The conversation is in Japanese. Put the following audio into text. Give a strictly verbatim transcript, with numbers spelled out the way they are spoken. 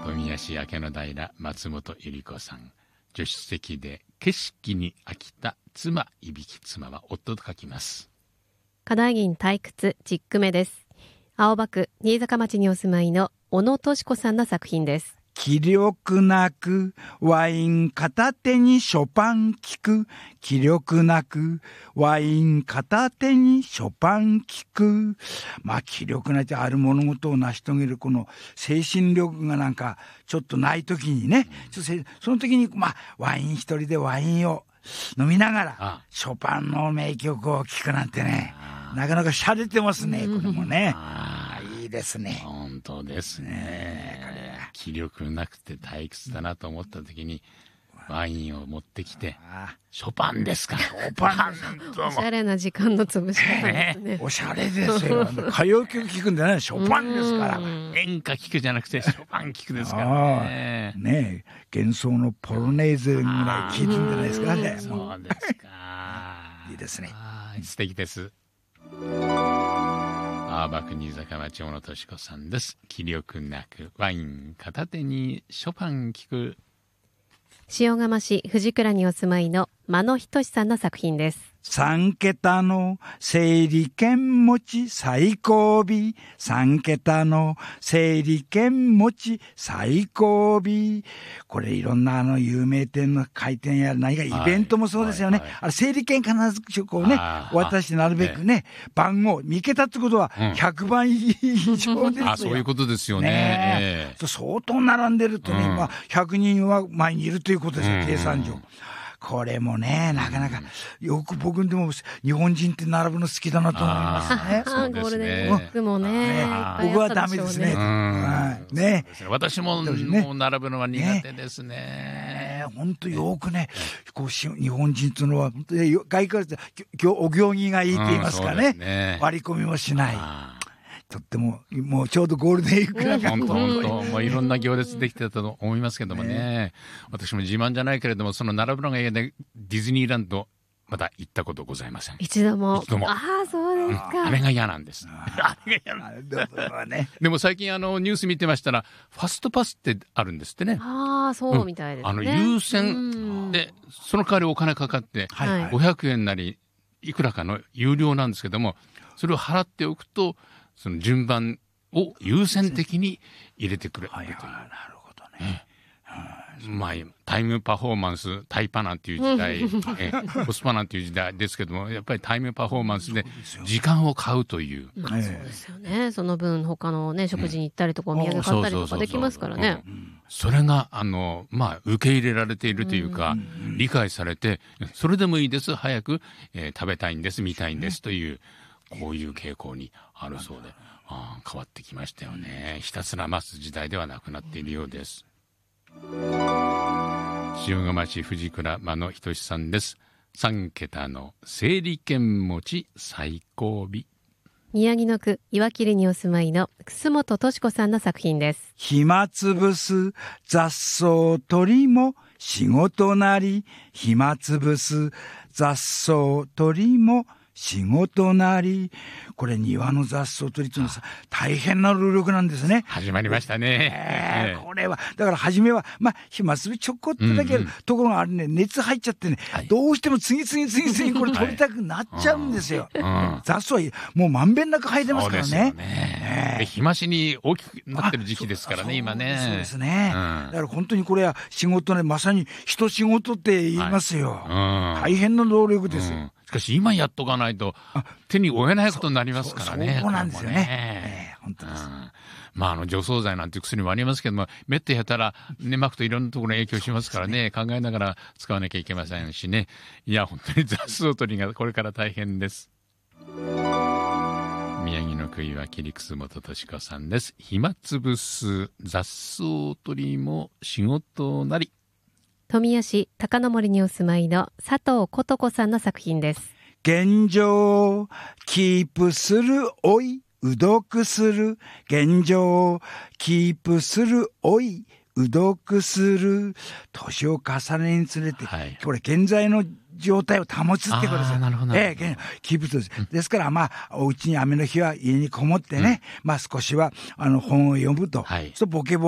富谷市明野平松本ゆり子さん。助手席で景色に飽きた妻いびき妻は夫と書きます。 課題銀退屈じゅっ句目です。青葉区新坂町にお住まいの小野敏子さんの作品です。 気力なくワイン片手にショパン聴く。気力なくワイン片手にショパン聴く。まあ気力なくある物事を成し遂げるこの精神力がなんかちょっとない時にね、うん、その時にまあワイン一人でワインを飲みながらああショパンの名曲を聴くなんてね、なかなか洒落てますね、これもね。あいいですね。 本当ですね。気力なくて退屈だなと思った時にワインを持ってきて、ショパンですか。ショパンおしゃれな時間の潰し方ですね。 おしゃれですよ。歌謡曲聴くんじゃない、ショパンですから。 演歌聴くじゃなくてショパン聴くですからね。 ねえ、幻想のポロネーゼぐらい聴いてるんじゃないですかね。 そうですか。 いいですね。 素敵です。青葉区新坂町小野敏子さんです。気力なくワイン片手にショパン聴く。 塩釜市藤倉にお住まいの間野仁さんの作品です。 三桁の整理券持ち最後尾。三桁の整理券持ち最後尾。これいろんなあの有名店の開店や何かイベントもそうですよね。はいはいはい、あれ整理券必ずこうね、渡してなるべくね、番号、見桁ってことはひゃくばん以上ですよ。 あ、そういうことですよね。 ねえー、 相当並んでるとね、うん、まあひゃくにんは前にいるということですよ、うん、計算上。これもね、なかなか、よく僕でも日本人って並ぶの好きだなと思いますね。 ゴールデンウィークもね。 僕はダメですね。ね。 私ももう並ぶのは苦手ですね。 本当よくね、こう日本人っていうのは、本当に外からお行儀がいいって言いますかね。割り込みもしない。とってももうちょうどゴールデンウィークなんか本当本当もういろんな行列できてたと思いますけどもね、ね私も自慢じゃないけれどもその並ぶのが嫌でディズニーランドまだ行ったことございません。 一度も。 一度も。 ああそうですか、 うん、あれが嫌なんです。あれが嫌なんです、ね、でも最近あのニュース見てましたらファストパスってあるんですってね。 ああそうみたいですね、 うん、あの優先でその代わりお金かかって、はい、ごひゃくえんなりいくらかの有料なんですけどもそれを払っておくとその順番を優先的に入れてくれるという。なるほどね。 うん、まあタイムパフォーマンスタイパなんていう時代えコスパなんていう時代ですけどもやっぱりタイムパフォーマンスで時間を買うという。 まあ、そうですよね。その分他のね食事に行ったりとか、うん、お土産買ったりとかできますからね。 それがあのまあ受け入れられているというか、うん、理解されてそれでもいいです早く、えー、食べたいんです見たいんですという。こういう傾向にあるそうで、あ変わってきましたよね。ひたすら待つ時代ではなくなっているようです。塩釜市藤倉間野仁さんです。三桁の整理券持ち最後尾。 宮城野区岩切にお住まいの楠本敏子さんの作品です。 暇つぶす雑草取りも仕事なり。暇つぶす雑草取りも仕事なり。これ庭の雑草取りっていうのはさ大変な労力なんですね。 始まりましたね、 えー、これはだから初めはまあ暇つぶちょこってだけ、うんうん、ところがあれね熱入っちゃってね、はい、どうしても次々次々これ取りたくなっちゃうんですよ、はいうん、雑草はもうまんべんなく生えてますからね。そうですよね、 えー、日増しに大きくなってる時期ですからね今ね。 そうですね、うん、だから本当にこれは仕事ねまさに一仕事って言いますよ、はい、大変な労力ですよ、うんしかし今やっとかないと手に負えないことになりますからね。 そうなんですよね。本当です。 まああの除草剤なんていう薬もありますけども、めってやったらねまくといろんなところに影響しますからね、考えながら使わなきゃいけませんしね。いや本当に雑草取りがこれから大変です。宮城の区岩切楠本敏子さんです。暇つぶす雑草取りも仕事なり。 富谷市高野森にお住まいの佐藤琴子さんの作品です。 現状キープするおいう読する。現状キープするおいう読する。年を重ねにつれて、はい、これ現在の状態を保つってことですよ。 なるほど、 ええ、キープです。ですからまあお家に雨の日は家にこもってね、うん、まあ少しはあの本を読むと、はい、そうボケボ